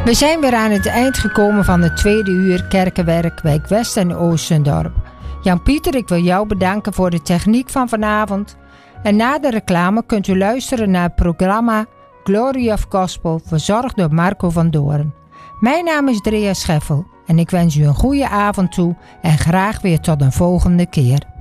We zijn weer aan het eind gekomen van het tweede uur Kerkenwerk Wijk West en Oostendorp. Jan-Pieter, ik wil jou bedanken voor de techniek van vanavond. En na de reclame kunt u luisteren naar het programma Glory of Gospel, verzorgd door Marco van Doorn. Mijn naam is Drea Scheffel en ik wens u een goede avond toe en graag weer tot een volgende keer.